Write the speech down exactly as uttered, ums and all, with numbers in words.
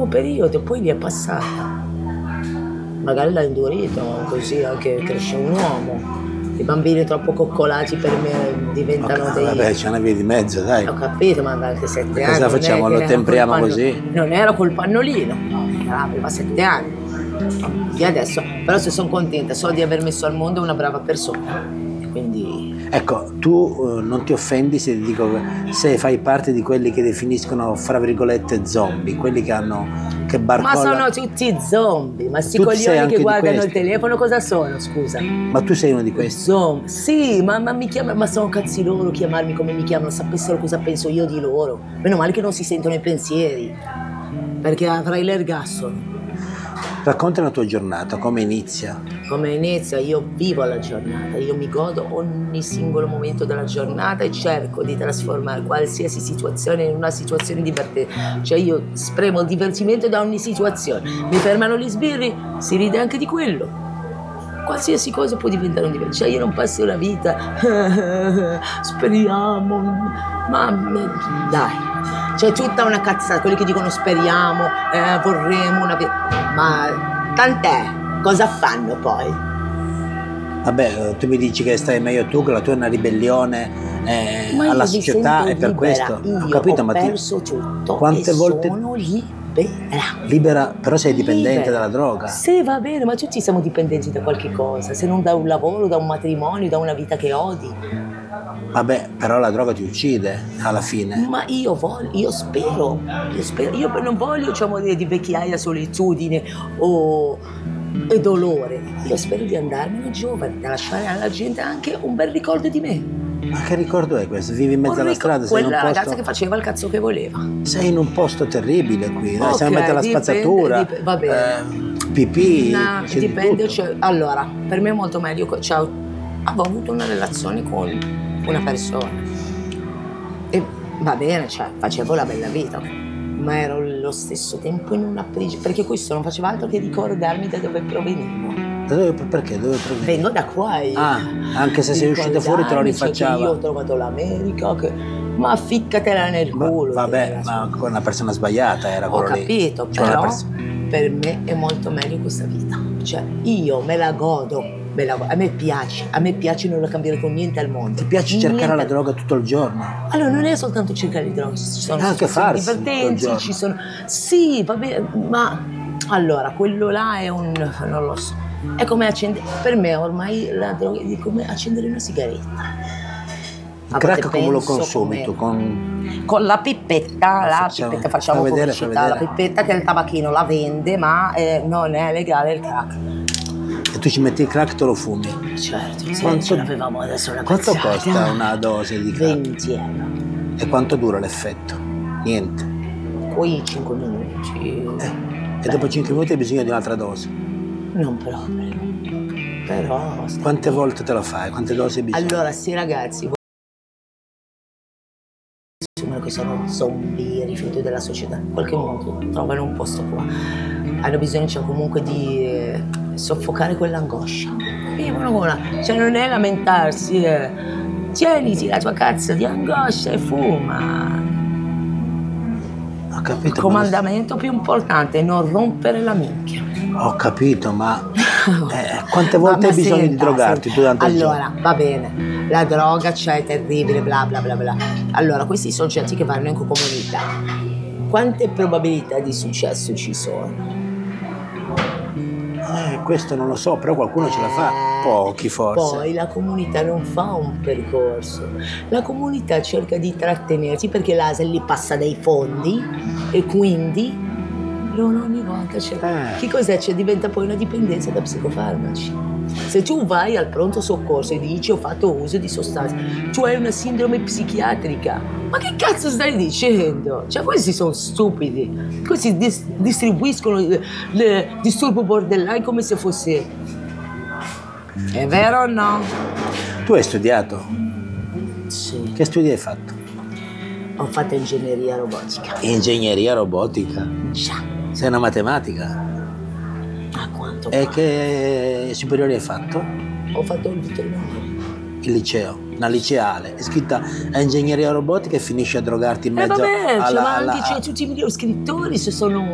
lungo periodo, poi gli è passata. Magari l'ha indurito, così anche cresce un uomo. I bambini troppo coccolati per me diventano okay, dei... Vabbè, c'è una via di mezzo, dai. Ho capito, ma anche sette anni. Cosa facciamo? Lo tempriamo così? Non era col pannolino, aveva sette anni. E adesso, però se sono contenta, so di aver messo al mondo una brava persona. Quindi... Ecco, tu uh, non ti offendi se ti dico se fai parte di quelli che definiscono, fra virgolette, zombie, quelli che hanno, che barcollano... Ma sono tutti zombie, ma sti Tu sei coglioni anche che di guardano questi? il telefono cosa sono, scusa? Ma tu sei uno di questi? Zombie, sì, ma, ma mi chiama, ma sono cazzi loro chiamarmi come mi chiamano, sapessero cosa penso io di loro. Meno male che non si sentono i pensieri, perché avrai l'ergastolo. Racconta la tua giornata, come inizia? Come inizia? Io vivo la giornata, io mi godo ogni singolo momento della giornata e cerco di trasformare qualsiasi situazione in una situazione divertente. Cioè io spremo il divertimento da ogni situazione. Mi fermano gli sbirri, si ride anche di quello. Qualsiasi cosa può diventare un divertimento. Cioè io non passo la vita, speriamo, ma dai. C'è tutta una cazzata, quelli che dicono speriamo, eh, vorremmo una vita. Ma tant'è, cosa fanno poi? Vabbè, tu mi dici che stai meglio tu, che la tua è una ribellione eh, Ma alla io mi società sento e per libera. questo. Io Ho capito, ho ma perso ti... tutto quante e volte sono libera. Libera, però sei dipendente Libera. dalla droga. Sì, va bene, ma tutti siamo dipendenti da qualche cosa, se non da un lavoro, da un matrimonio, da una vita che odi. Vabbè, però la droga ti uccide alla fine. Ma io voglio, io spero, io spero, io non voglio, diciamo, di, di vecchiaia, solitudine o e dolore. Io spero di andarmene giovane, da lasciare alla gente anche un bel ricordo di me. Ma che ricordo è questo? Vivi in mezzo alla strada, sei in un Quella posto... ragazza che faceva il cazzo che voleva. Sei in un posto terribile qui, dai, Ok, siamo in mezzo alla dipende, spazzatura, dip- va bene. eh, pipì, No, c'è di dipende, tutto. cioè, allora, per me è molto meglio, cioè, avevo avuto una relazione con una persona e va bene, cioè, facevo la bella vita, ma ero allo stesso tempo in una prigione, perché questo non faceva altro che ricordarmi da dove provenivo. Da dove, perché? Dove provieni? Vengo da qua io. Ah, anche se sei uscita fuori te lo Ricordarmi, cioè, che rifacciava. io ho trovato l'America, che... ma ficcatela nel Ma- culo. vabbè, te, ma con una persona sbagliata era Ho quello lì. capito, Cioè, una però pers- per me è molto meglio questa vita. Cioè, io me la godo, me la- a me piace, a me piace non la cambiare con niente al mondo. Ti piace cercare Niente. la droga tutto il giorno? Allora, non è soltanto cercare di droga, ci sono Anche situazioni farsi tutto il divertenti, giorno. ci sono... Sì, va bene, ma... Allora, quello là è un... non lo so. È come accendere... Per me ormai la droga è come accendere una sigaretta. Il A crack volte come lo penso consumi come- tu? Con... Con la pippetta, la Facciamo- pippetta, facciamo fa vedere, fa pubblicità, la vedere. pippetta che il tabacchino la vende, ma eh, non è legale il crack. E tu ci metti il crack, te lo fumi. Certo, se Quanto- ce l'avevamo adesso una Quanto cazzata. costa una dose di crack? venti euro. E quanto dura l'effetto? Niente. Poi cinque minuti. E dopo cinque minuti hai bisogno di un'altra dose. Non proprio. Però... sta- Quante volte te lo fai? Quante dosi hai bisogno? Allora, sì ragazzi, voi assumono che sono zombie, rifiuti della società, in qualche modo trovano un posto qua. Hanno bisogno, cioè, comunque di eh, soffocare quell'angoscia. Vivono con una... Cioè non è lamentarsi, eh. Tieniti la tua cazzo di angoscia e fuma. Ho capito, Il comandamento più importante è non rompere la minchia. ma... Ho capito, ma... Eh, quante volte Ma- hai ma bisogno di senta, drogarti senta. durante il Allora, va bene, la droga c'è, è terribile, bla bla bla bla. Allora, questi soggetti che vanno in comunità, quante probabilità di successo ci sono? Eh, questo non lo so, però qualcuno ce la fa. Pochi forse. Poi la comunità non fa un percorso, la comunità cerca di trattenersi perché l'A S L gli passa dei fondi e quindi loro ogni volta c'è. Eh. Che cos'è? C'è, diventa poi una dipendenza da psicofarmaci. Se tu vai al pronto soccorso e dici ho fatto uso di sostanze, tu hai una sindrome psichiatrica. Ma che cazzo stai dicendo? Cioè questi sono stupidi. Questi dis- distribuiscono il, il disturbo borderline come se fosse... È vero o no? Tu hai studiato? Sì. Che studi hai fatto? Ho fatto ingegneria robotica. Ingegneria robotica. Già. Sei una matematica. A quanto? E che superiori hai fatto? Ho fatto il veterinario. Il liceo, una liceale, è scritta a ingegneria robotica e finisce a drogarti in Eh mezzo vabbè, cioè, alla, ma alla- anche cioè, tutti i migliori scrittori se sono